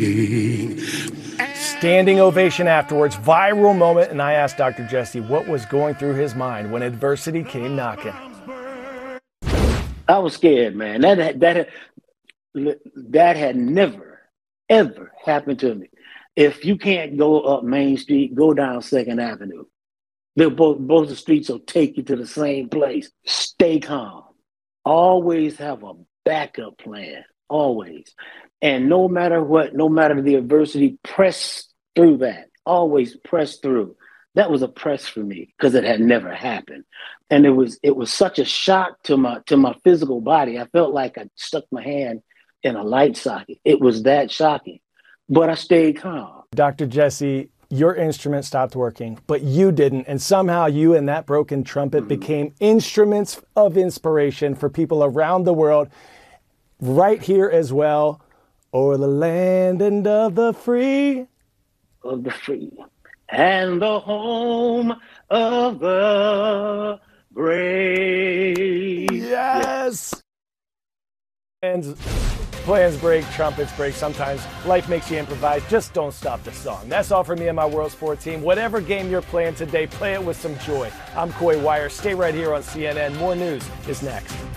Standing ovation afterwards, viral moment, and I asked Dr. Jesse what was going through his mind when adversity came knocking. I was scared, man. That had never, ever happened to me. If you can't go up Main Street, go down Second Avenue. They're both the streets will take you to the same place. Stay calm. Always have a backup plan. Always. And no matter what, no matter the adversity, press through that. Always press through. That was a press for me because it had never happened. And it was such a shock to my physical body. I felt like I stuck my hand in a light socket. It was that shocking. But I stayed calm. Dr. Jesse, your instrument stopped working, but you didn't. And somehow you and that broken trumpet became instruments of inspiration for people around the world, right here as well. O'er the land and of the free. Of the free. And the home of the brave. Yes! And plans break, trumpets break. Sometimes life makes you improvise. Just don't stop the song. That's all from me and my World Sport team. Whatever game you're playing today, play it with some joy. I'm Coy Wire. Stay right here on CNN. More news is next.